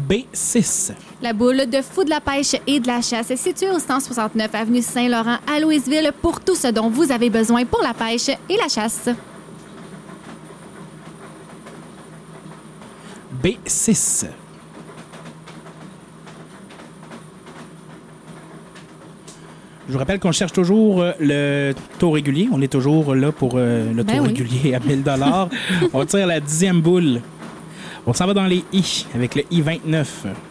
B6. La boule de fou de la pêche et de la chasse est située au 169 avenue Saint-Laurent à Louisville pour tout ce dont vous avez besoin pour la pêche et la chasse. B6. Je vous rappelle qu'on cherche toujours le taux régulier. On est toujours là pour le taux régulier à 1000 $. On tire la 10e boule. On s'en va dans les I avec le I-29.